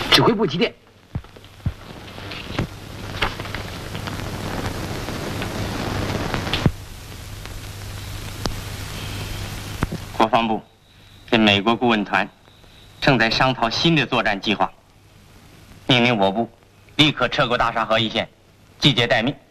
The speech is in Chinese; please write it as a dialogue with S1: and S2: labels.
S1: 指挥部急电。
S2: 国防部跟美国顾问团正在商讨新的作战计划，命令我部立刻撤过大沙河一线，集结待命。